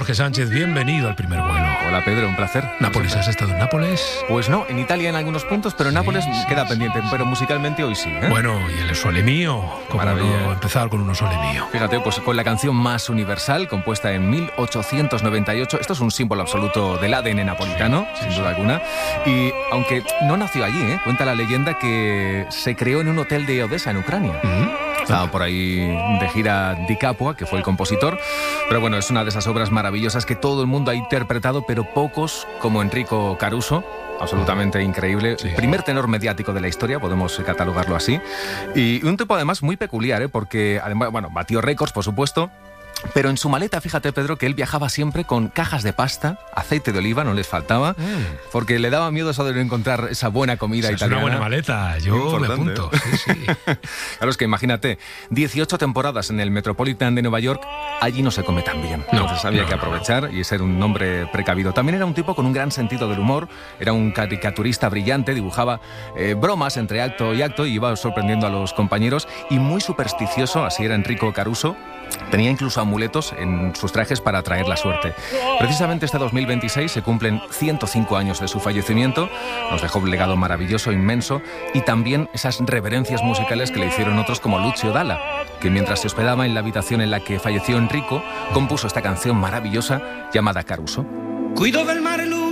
Jorge Sánchez, bienvenido al Primer Vuelo. Hola Pedro, un placer. ¿Nápoles? ¿Has estado en Nápoles? Pues no, en Italia en algunos puntos, pero en Nápoles queda pendiente, pero musicalmente hoy sí, ¿eh? Bueno, y el Sole Mio, como no empezar con un Sole Mio. Fíjate, pues con la canción más universal, compuesta en 1898, esto es un símbolo absoluto del ADN napolitano, sin duda alguna, y aunque no nació allí, cuenta la leyenda que se creó en un hotel de Odessa, en Ucrania. Estaba por ahí de gira Di Capua, que fue el compositor, pero bueno, es una de esas obras maravillosas que todo el mundo ha interpretado, pero pocos, como Enrico Caruso, absolutamente increíble, el primer tenor mediático de la historia, podemos catalogarlo así, y un tipo además muy peculiar, porque además, bueno, batió récords, por supuesto. Pero en su maleta, fíjate, Pedro, que él viajaba siempre con cajas de pasta, aceite de oliva, no les faltaba, porque le daba miedo eso de no encontrar esa buena comida italiana. Es una buena maleta, yo me apunto. Sí. Claro, es que imagínate, 18 temporadas en el Metropolitan de Nueva York, allí no se come tan bien. Entonces había que aprovechar y ser un hombre precavido. También era un tipo con un gran sentido del humor, era un caricaturista brillante, dibujaba bromas entre acto y acto y iba sorprendiendo a los compañeros, y muy supersticioso, así era Enrico Caruso. Tenía incluso amuletos en sus trajes para atraer la suerte. Precisamente este 2026 se cumplen 105 años de su fallecimiento. Nos dejó un legado maravilloso, inmenso, y también esas reverencias musicales que le hicieron otros como Lucio Dalla, que mientras se hospedaba en la habitación en la que falleció Enrico, compuso esta canción maravillosa llamada Caruso. Qui dove il mare